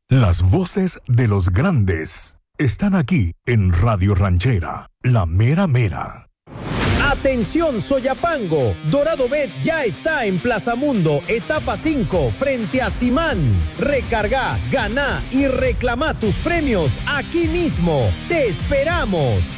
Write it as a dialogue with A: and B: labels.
A: Las voces de los grandes están aquí en Radio Ranchera, la mera mera.
B: Atención Soyapango, Dorado Bet ya está en Plaza Mundo, etapa 5, frente a Simán. Recarga, gana y reclama tus premios aquí mismo. ¡Te esperamos!